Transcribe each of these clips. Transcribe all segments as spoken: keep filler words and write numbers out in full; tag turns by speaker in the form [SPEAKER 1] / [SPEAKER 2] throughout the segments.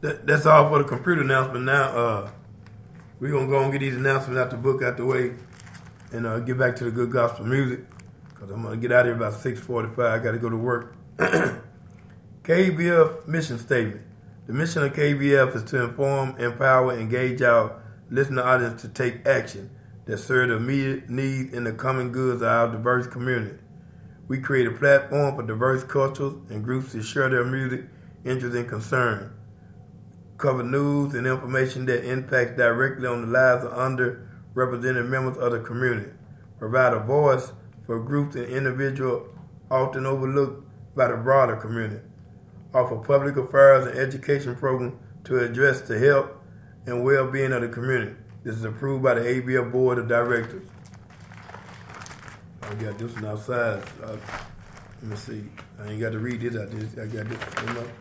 [SPEAKER 1] that, that's all for the computer announcement. Now, uh, we're going to go and get these announcements out the book out the way and uh, get back to the good gospel music because I'm going to get out of here about six forty-five. I got to go to work. K B F mission statement. The mission of K B F is to inform, empower, engage our listener audience to take action that serve the immediate needs and the common goods of our diverse community. We create a platform for diverse cultures and groups to share their music, interests, and concerns, cover news and information that impacts directly on the lives of underrepresented members of the community, provide a voice for groups and individuals often overlooked by the broader community, offer public affairs and education programs to address the health and well-being of the community. This is approved by the A B F Board of Directors. I got this one outside. Uh, let me see. I ain't got to read this out there. I got this. You know.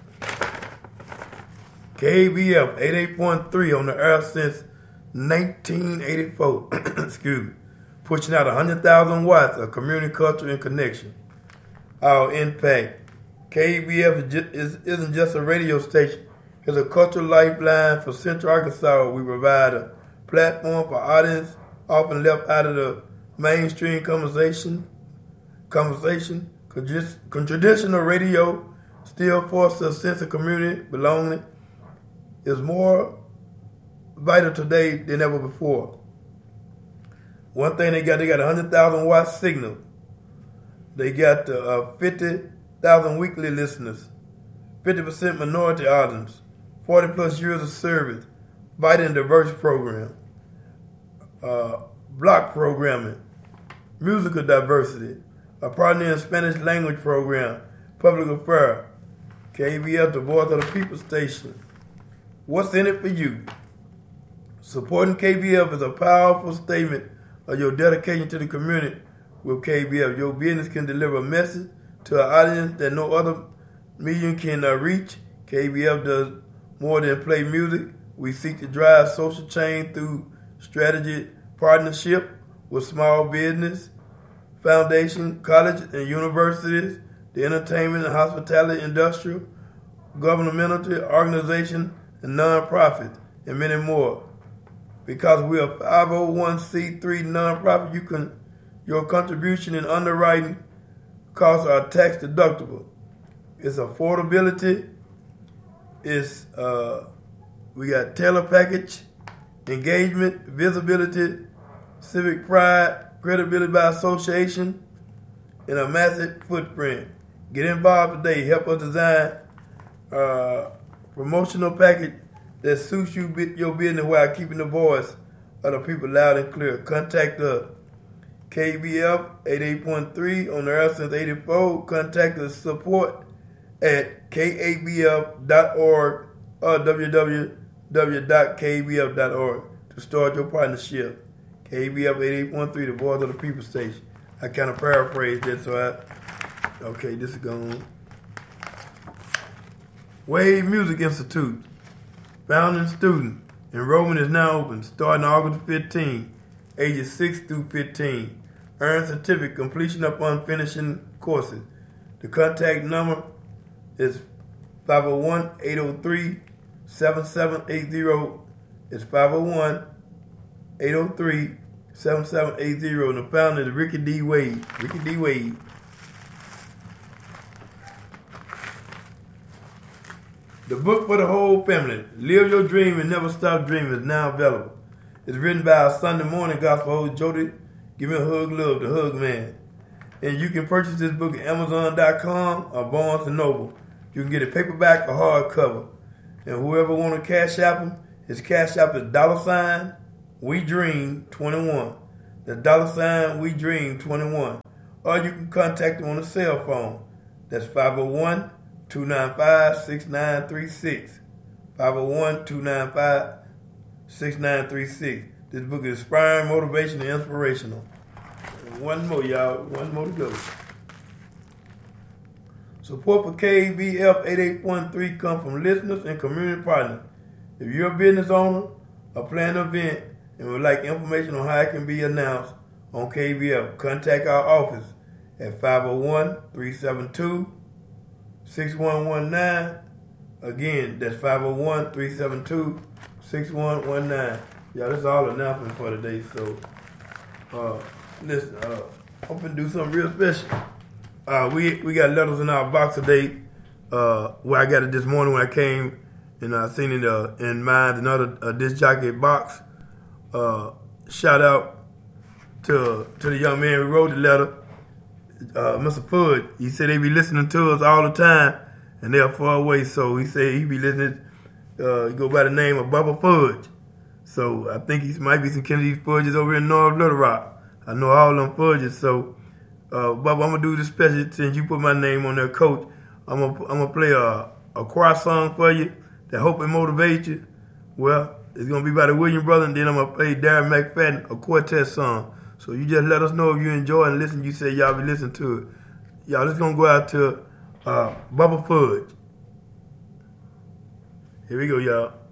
[SPEAKER 1] K B F eighty-eight point three on the air since nineteen eighty-four. Excuse me. Pushing out one hundred thousand watts of community culture and connection. Our impact. K B F is just, is, isn't just a radio station. It's a cultural lifeline for Central Arkansas. We provide a platform for audience often left out of the mainstream conversation. Conversation. Traditional radio still fosters a sense of community belonging. Is more vital today than ever before. One thing they got, they got a one hundred thousand watt signal. They got uh, fifty thousand weekly listeners, fifty percent minority audience, forty plus years of service, vital and diverse program, uh, block programming, musical diversity, a partner in Spanish language program, public affairs, K B F, the voice of the people station. What's in it for you? Supporting K B F is a powerful statement of your dedication to the community with K B F. Your business can deliver a message to an audience that no other medium can uh, reach. K B F does more than play music. We seek to drive social change through strategic partnership with small business, foundation, colleges, and universities, the entertainment and hospitality industry, governmental organization, and non-profits, and many more. Because we are five oh one c three non-profit, you can your contribution in underwriting costs are tax deductible. It's affordability. It's uh, we got tailor package, engagement, visibility, civic pride, credibility by association, and a massive footprint. Get involved today. Help us design uh, promotional package that suits you your business while keeping the voice of the people loud and clear. Contact us. K B F eighty-eight point three on the air since eighty-four. Contact us support at k a b f dot org or w w w dot k b f dot org to start your partnership. K B F eighty-eight point three, the voice of the people station. I kind of paraphrased that, so I, okay, this is going. Wave Music Institute. Founding student. Enrollment is now open, starting August fifteenth, ages six through fifteen. Earn certificate completion upon finishing courses. The contact number is five oh one, eight oh three, seven seven eight zero. It's five oh one, eight oh three, seven seven eight zero. And the founder is Ricky D. Wade. Ricky D. Wade. The book for the whole family, Live Your Dream and Never Stop Dreaming, is now available. It's written by our Sunday morning gospel host, Jody. Give me a hug, love, the hug man. And you can purchase this book at amazon dot com or Barnes and Noble. You can get it paperback or hardcover. And whoever want to cash app him, his cash app is dollar sign We Dream twenty-one. The dollar sign We Dream twenty-one. Or you can contact him on a cell phone. That's five oh one, two nine five, six nine three six. five oh one, two nine five, six nine three six. This book is inspiring, motivation, and inspirational. And one more, y'all. One more to go. Support for K B F eighty-eight point three comes from listeners and community partners. If you're a business owner or plan an event and would like information on how it can be announced on K B F, contact our office at five oh one, three seven two, six one one nine Again, that's five oh one, three seven two, six one one nine. Yeah, that's all announcement for today. So, uh, listen, uh, I'm gonna do something real special. Uh, we we got letters in our box today. Uh, where I got it this morning when I came and I seen it uh, in mine another uh, disc jockey box. Uh, shout out to to the young man who wrote the letter, uh, Mister Fudge. He said they be listening to us all the time, and they're far away. So he said he be listening. Uh, he go by the name of Bubba Fudge. So I think he might be some Kennedy Fudges over in North Little Rock. I know all them Fudges. So, uh, Bubba, I'm gonna do this special since you put my name on there, Coach. I'm gonna I'm gonna play a a choir song for you that hope and motivate you. Well, it's gonna be by the Williams Brothers, and then I'm gonna play Darren McFadden, a quartet song. So you just let us know if you enjoy and listen. You say y'all be listening to it. Y'all, just gonna go out to uh, Bubba Fudge. Here we go, y'all.